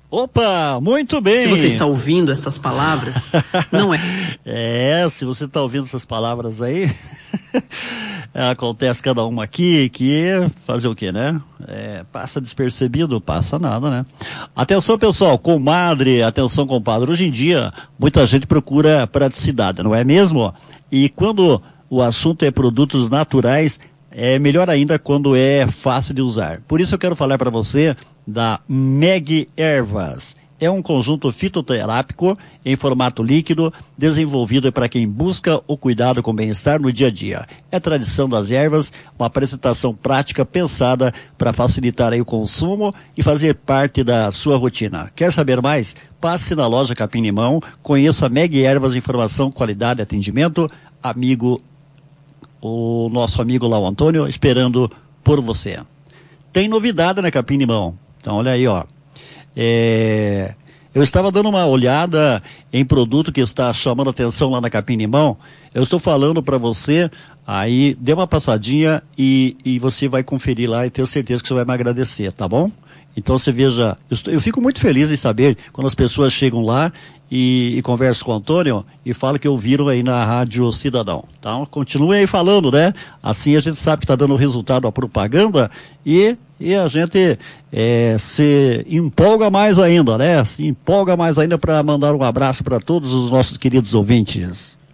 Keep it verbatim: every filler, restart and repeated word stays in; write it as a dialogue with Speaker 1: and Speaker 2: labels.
Speaker 1: Opa, muito bem.
Speaker 2: Se você está ouvindo essas palavras, não é.
Speaker 1: É, se você está ouvindo essas palavras aí, acontece cada uma aqui, que fazer o quê, né? É, passa despercebido, passa nada, né? Atenção, pessoal, comadre, atenção, compadre. Hoje em dia, muita gente procura praticidade, não é mesmo? E quando o assunto é produtos naturais, é melhor ainda quando é fácil de usar. Por isso eu quero falar para você da Meg Ervas. É um conjunto fitoterápico em formato líquido, desenvolvido para quem busca o cuidado com o bem-estar no dia a dia. É tradição das ervas, uma apresentação prática pensada para facilitar aí o consumo e fazer parte da sua rotina. Quer saber mais? Passe na loja Capim Limão, conheça a Meg Ervas, informação, qualidade, atendimento, amigo o nosso amigo lá, o Antônio, esperando por você. Tem novidade na Capim Limão. Então, olha aí, ó. É... Eu estava dando uma olhada em produto que está chamando atenção lá na Capim Limão. Eu estou falando para você, aí dê uma passadinha e, e você vai conferir lá e tenho certeza que você vai me agradecer, tá bom? Então você veja, eu, estou, eu fico muito feliz em saber quando as pessoas chegam lá e, e conversam com o Antônio e falam que ouviram aí na Rádio Cidadão. Então, continue aí falando, né? Assim a gente sabe que está dando resultado a propaganda e, e a gente é, se empolga mais ainda, né? Se empolga mais ainda para mandar um abraço para todos os nossos queridos ouvintes.